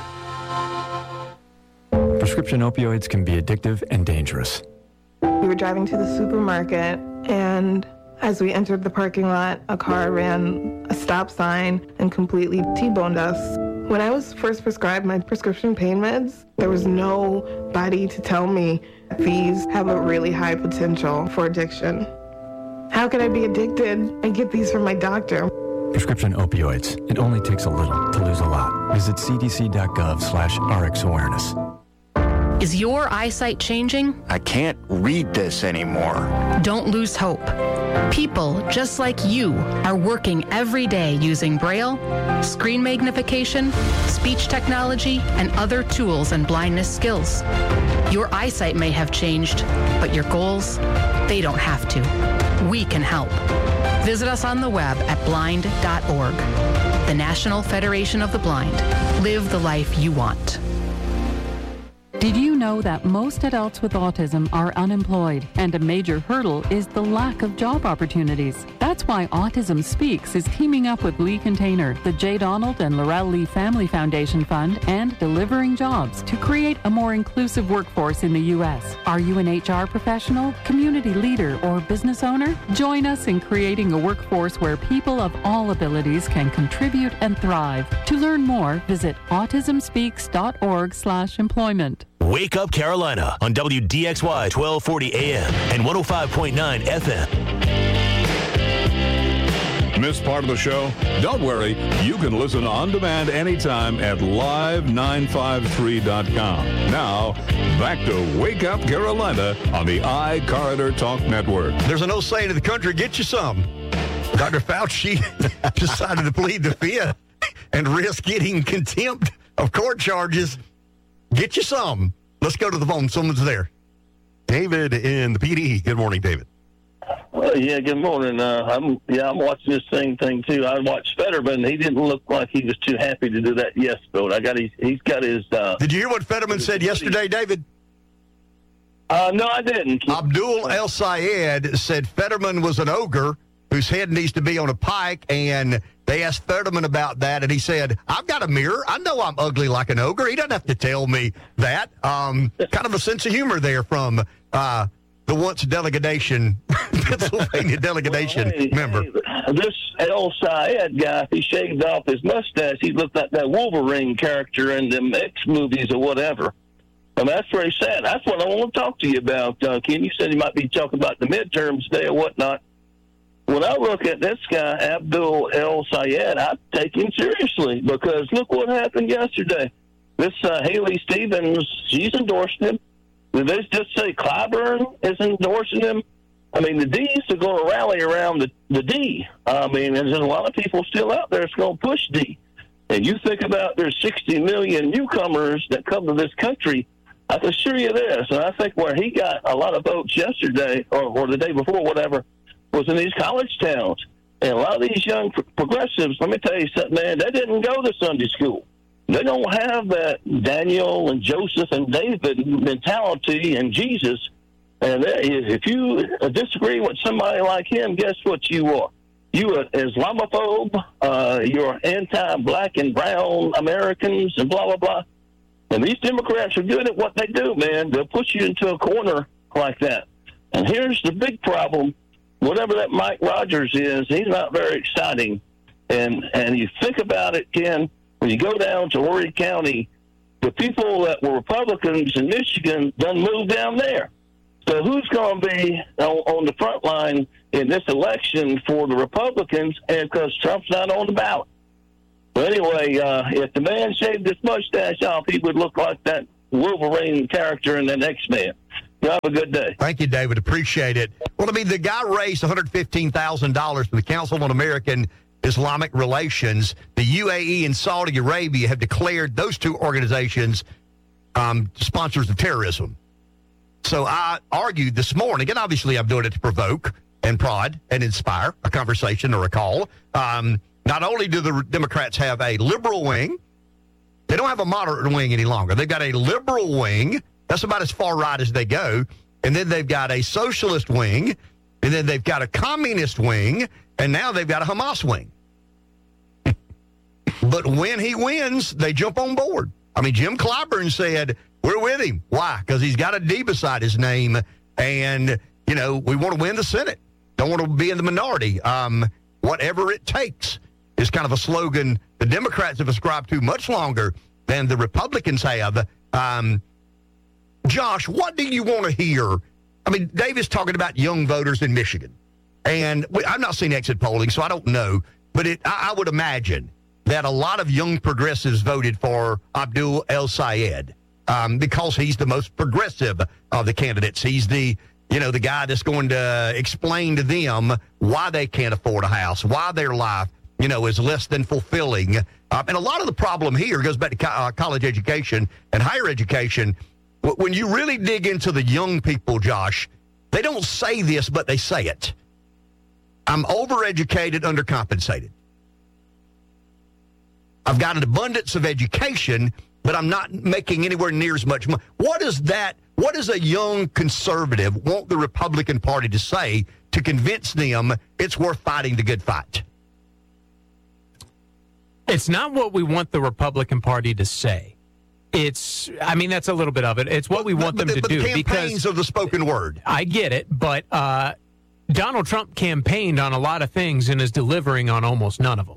Prescription opioids can be addictive and dangerous. We were driving to the supermarket, and as we entered the parking lot, a car ran a stop sign and completely T-boned us. When I was first prescribed my prescription pain meds, there was nobody to tell me these have a really high potential for addiction. How could I be addicted? I get these from my doctor. Prescription opioids. It only takes a little to lose a lot. Visit cdc.gov slash RxAwareness. Is your eyesight changing? I can't read this anymore. Don't lose hope. People just like you are working every day using Braille, screen magnification, speech technology, and other tools and blindness skills. Your eyesight may have changed, but your goals, they don't have to. We can help. Visit us on the web at blind dot org. The National Federation of the Blind. Live the life you want. Did you know that most adults with autism are unemployed, and a major hurdle is the lack of job opportunities? That's why Autism Speaks is teaming up with Lee Container, the J. Donald and Laurel Lee Family Foundation Fund, and Delivering Jobs to create a more inclusive workforce in the U S. Are you an H R professional, community leader, or business owner? Join us in creating a workforce where people of all abilities can contribute and thrive. To learn more, visit autismspeaks.org slash employment. Wake Up Carolina on W D X Y twelve forty A M and one oh five point nine F M. Missed part of the show? Don't worry. You can listen on demand anytime at live nine five three dot com. Now, back to Wake Up Carolina on the iCarter Talk Network. There's an old saying in the country, get you some. Doctor Fauci decided to plead the fifth and risk getting contempt of court charges. Get you some. Let's go to the phone. Someone's there. David in the P D. Good morning, David. Well, yeah, good morning. Uh, I'm yeah, I'm watching this same thing too. I watched Fetterman. He didn't look like he was too happy to do that yes vote. I got his. He's got his. Uh, Did you hear what Fetterman said yesterday, David? Uh, no, I didn't. Abdul El Sayed said Fetterman was an ogre whose head needs to be on a pike, and they asked Fetterman about that, and he said, I've got a mirror. I know I'm ugly like an ogre. He doesn't have to tell me that. Um, kind of a sense of humor there from uh, the once delegation, Pennsylvania delegation well, hey, member. Hey, this El Sayed guy, if he shaved off his mustache, he looked like that Wolverine character in them X movies or whatever. I mean, that's very sad. That's what I want to talk to you about, uh, Ken. You said you might be talking about the midterms today or whatnot. When I look at this guy, Abdul El Sayed, I take him seriously because look what happened yesterday. This uh, Haley Stevens, she's endorsing him. Did they just say Clyburn is endorsing him? I mean, the D's are going to rally around the, the D. I mean, there's a lot of people still out there that's going to push D. And you think about there's sixty million newcomers that come to this country. I can assure you this, and I think where he got a lot of votes yesterday or, or the day before, whatever, was in these college towns. And a lot of these young progressives, let me tell you something, man, they didn't go to Sunday school. They don't have that Daniel and Joseph and David mentality and Jesus. And if you disagree with somebody like him, guess what you are? You are Islamophobe. Uh, you're anti-black and brown Americans and blah, blah, blah. And these Democrats are good at what they do, man. They'll put you into a corner like that. And here's the big problem. Whatever that Mike Rogers is, he's not very exciting. And and you think about it, Ken, when you go down to Horry County, the people that were Republicans in Michigan done moved down there. So who's going to be on, on the front line in this election for the Republicans, and because Trump's not on the ballot? But anyway, uh, if the man shaved his mustache off, he would look like that Wolverine character in the X-Men. You have a good day. Thank you, David. Appreciate it. Well, I mean, the guy raised one hundred fifteen thousand dollars for the Council on American Islamic Relations. The U A E and Saudi Arabia have declared those two organizations um, sponsors of terrorism. So I argued this morning, and obviously I'm doing it to provoke and prod and inspire a conversation or a call. Um, not only do the Democrats have a liberal wing, they don't have a moderate wing any longer. They've got a liberal wing. That's about as far right as they go. And then they've got a socialist wing, and then they've got a communist wing, and now they've got a Hamas wing. But when he wins, they jump on board. I mean, Jim Clyburn said, we're with him. Why? Because he's got a D beside his name, and, you know, we want to win the Senate. Don't want to be in the minority. Um, whatever it takes is kind of a slogan the Democrats have ascribed to much longer than the Republicans have. Um, Josh, what do you want to hear? I mean, David's talking about young voters in Michigan, and we, I've not seen exit polling, so I don't know, but it, I, I would imagine that a lot of young progressives voted for Abdul El-Sayed um, because he's the most progressive of the candidates. He's the, you know, the guy that's going to explain to them why they can't afford a house, why their life, you know, is less than fulfilling. Uh, and a lot of the problem here goes back to co- uh, college education and higher education. W- when you really dig into the young people, Josh, they don't say this, but they say it. I'm overeducated, undercompensated. I've got an abundance of education, but I'm not making anywhere near as much money. What is that? What does a young conservative want the Republican Party to say to convince them it's worth fighting the good fight? It's not what we want the Republican Party to say. It's, I mean, that's a little bit of it. It's what we want but, them but to the do. Campaigns because of the spoken word. I get it, but uh, Donald Trump campaigned on a lot of things and is delivering on almost none of them.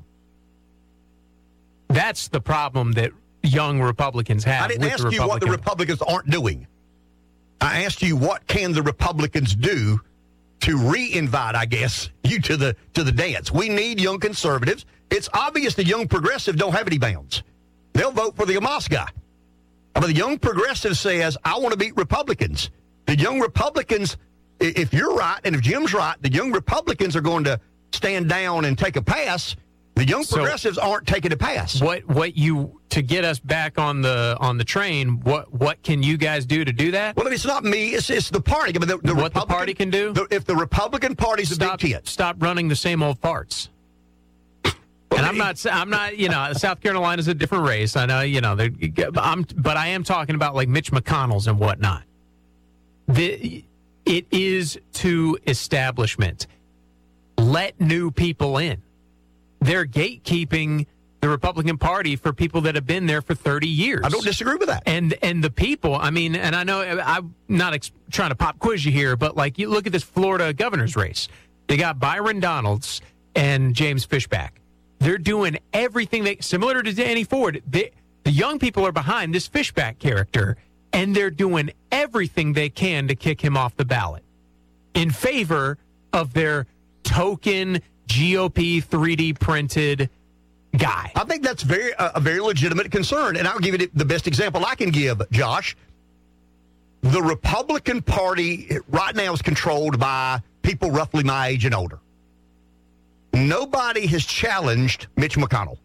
That's the problem that young Republicans have. I didn't with ask the you what the Republican- Republicans aren't doing. I asked you what can the Republicans do to re-invite, I guess, you to the to the dance. We need young conservatives. It's obvious the young progressives don't have any bounds. They'll vote for the Hamas guy. But the young progressive says, I want to beat Republicans. The young Republicans, if you're right and if Jim's right, the young Republicans are going to stand down and take a pass. The young So- progressives aren't taking a pass. What what you to get us back on the on the train? What what can you guys do to do that? Well, if it's not me, it's it's the party. I mean, the, the what the Republican- party can do? the- if the Republican Party's a Stop big tit. stop running the same old farts. And I'm not, I'm not, you know, South Carolina's a different race. I know, you know, they're- I'm, but I am talking about like Mitch McConnell's and whatnot. The, it is to establishment. Let new people in. They're gatekeeping the Republican Party for people that have been there for thirty years. I don't disagree with that. And and the people, I mean, and I know I'm not ex- trying to pop quiz you here, but like you look at this Florida governor's race. They got Byron Donalds and James Fishback. They're doing everything they similar to Danny Ford. They, the young people are behind this Fishback character, and they're doing everything they can to kick him off the ballot in favor of their token G O P three D printed guy. I think that's very uh, a very legitimate concern, and I'll give you the best example I can give, Josh. The Republican Party right now is controlled by people roughly my age and older. Nobody has challenged Mitch McConnell.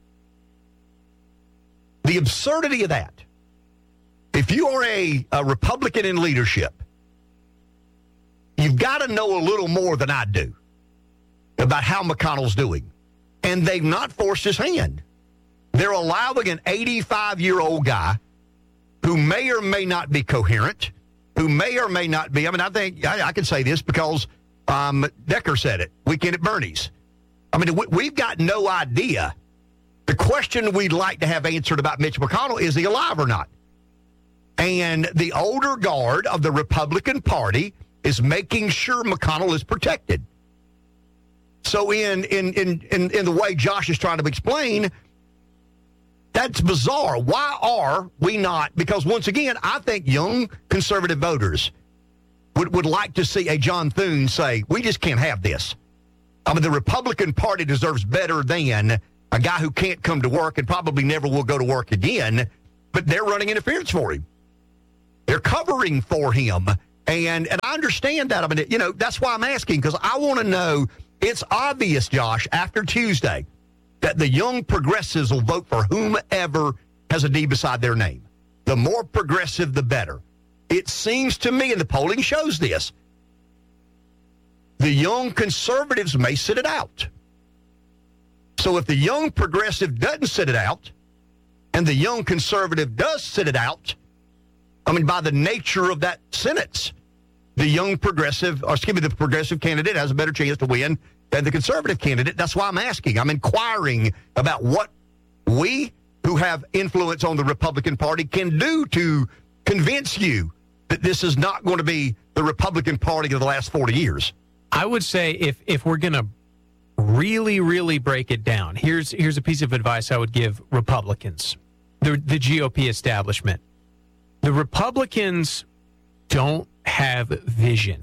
The absurdity of that. If you are a, a Republican in leadership, you've got to know a little more than I do about how McConnell's doing. And they've not forced his hand. They're allowing an eighty-five-year-old guy who may or may not be coherent, who may or may not be. I mean, I think I, I can say this because um, Decker said it, Weekend at Bernie's. I mean, we, we've got no idea. The question we'd like to have answered about Mitch McConnell, is he alive or not? And the older guard of the Republican Party is making sure McConnell is protected. So in in in in, in the way Josh is trying to explain, that's bizarre. Why are we not? Because once again, I think young conservative voters would, would like to see a John Thune say, we just can't have this. I mean, the Republican Party deserves better than a guy who can't come to work and probably never will go to work again, but they're running interference for him. They're covering for him. And and I understand that. I mean, you know, that's why I'm asking, because I want to know. It's obvious, Josh, after Tuesday, that the young progressives will vote for whomever has a D beside their name. The more progressive, the better. It seems to me, and the polling shows this, the young conservatives may sit it out. So if the young progressive doesn't sit it out, and the young conservative does sit it out, I mean, by the nature of that sentence, the young progressive, or excuse me, the progressive candidate has a better chance to win than the conservative candidate. That's why I'm asking. I'm inquiring about what we, who have influence on the Republican Party, can do to convince you that this is not going to be the Republican Party of the last forty years. I would say if if we're going to really, really break it down, here's here's a piece of advice I would give Republicans, the the G O P establishment. The Republicans don't have vision.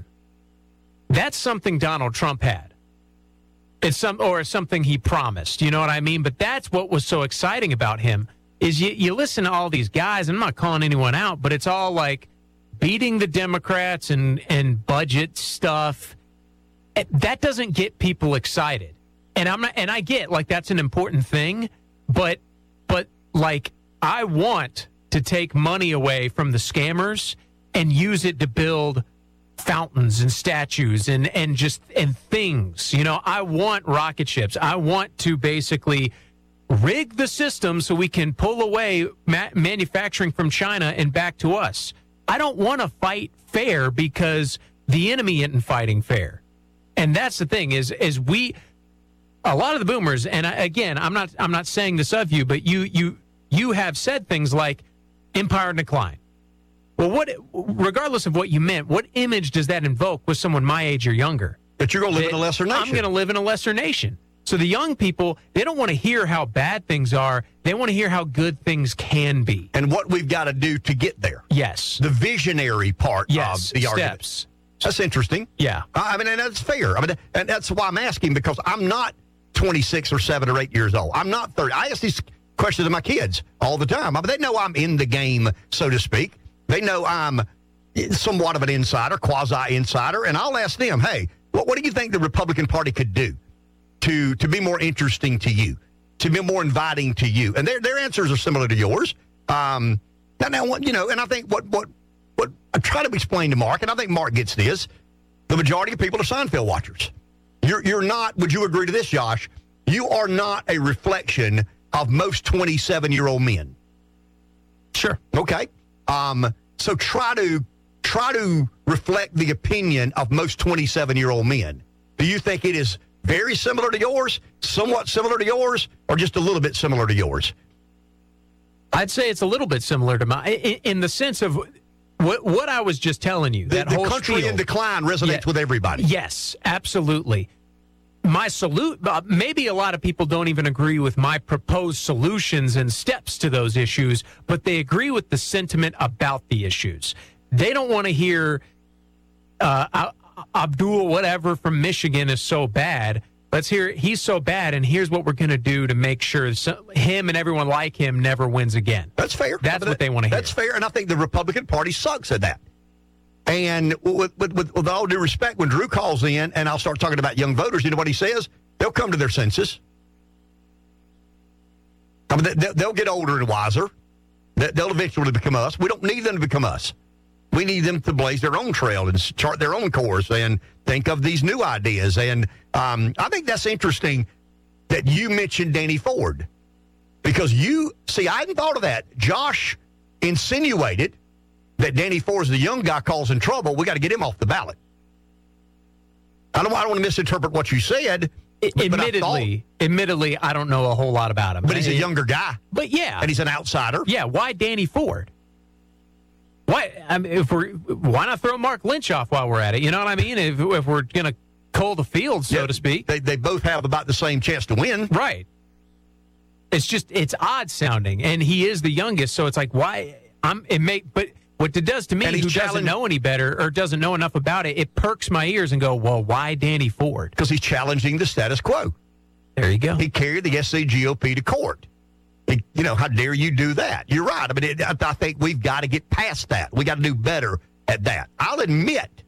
That's something Donald Trump had. It's some or something he promised. You know what I mean? But that's what was so exciting about him is you, you listen to all these guys, and I'm not calling anyone out, but it's all like beating the Democrats and, and budget stuff. That doesn't get people excited. And I'm not, and I get like that's an important thing, but but like I want to take money away from the scammers and use it to build fountains and statues and, and just and things. You know, I want rocket ships. I want to basically rig the system so we can pull away ma- manufacturing from China and back to us. I don't want to fight fair because the enemy isn't fighting fair. And that's the thing is, is we, a lot of the boomers, and I, again, I'm not, I'm not saying this of you, but you, you, you have said things like empire decline. Well, what, regardless of what you meant, what image does that invoke with someone my age or younger? That you're going to live that in a lesser nation. I'm going to live in a lesser nation. So the young people, they don't want to hear how bad things are. They want to hear how good things can be. And what we've got to do to get there. Yes. The visionary part yes. of the Steps. argument. That's interesting. Yeah. I mean, and that's fair. I mean, and that's why I'm asking, because I'm not twenty-six or seven or eight years old. I'm not thirty. I ask these questions to my kids all the time. I mean, they know I'm in the game, so to speak. They know I'm somewhat of an insider, quasi-insider, and I'll ask them, hey, what, what do you think the Republican Party could do to to be more interesting to you, to be more inviting to you? And their their answers are similar to yours. Um, now, now, you know, and I think what what what I try to explain to Mark, and I think Mark gets this, the majority of people are Seinfeld watchers. You're you're not. Would you agree to this, Josh? You are not a reflection of most twenty-seven-year-old men. Sure. Okay. Um, so try to try to reflect the opinion of most twenty-seven-year-old men. Do you think it is very similar to yours, somewhat similar to yours, or just a little bit similar to yours? I'd say it's a little bit similar to mine, in, in the sense of what, what I was just telling you. The, that the whole country spiel. in decline resonates Yeah. with everybody. Yes, absolutely. My salute, uh, maybe a lot of people don't even agree with my proposed solutions and steps to those issues, but they agree with the sentiment about the issues. They don't want to hear uh, Abdul whatever from Michigan is so bad. Let's hear he's so bad, and here's what we're going to do to make sure so, him and everyone like him never wins again. That's fair. That's what they want to hear. That's fair, and I think the Republican Party sucks at that. And with, with, with, with all due respect, when Drew calls in and I'll start talking about young voters, you know what he says? They'll come to their senses. I mean, they, they'll get older and wiser. They'll eventually become us. We don't need them to become us. We need them to blaze their own trail and chart their own course and think of these new ideas. And um, I think that's interesting that you mentioned Danny Ford. Because you, see, I hadn't thought of that. Josh insinuated that Danny Ford's the young guy causing trouble. We got to get him off the ballot. I don't, I don't want to misinterpret what you said. But, admittedly, but I thought, admittedly, I don't know a whole lot about him. But he's a younger guy. But yeah. And he's an outsider. Yeah, why Danny Ford? Why, I mean, if we're, why not throw Mark Lynch off while we're at it? You know what I mean? If, if we're going to cull the field, so yeah, to speak. They, they both have about the same chance to win. Right. It's just, it's odd sounding. And he is the youngest, so it's like, why? I'm, it may, but what it does to me, who doesn't know any better or doesn't know enough about it, it perks my ears and go, well, why Danny Ford? Because he's challenging the status quo. There you go. He carried the S C G O P to court. He, you know, how dare you do that? You're right. I mean, it, I, I think we've got to get past that. We got to do better at that. I'll admit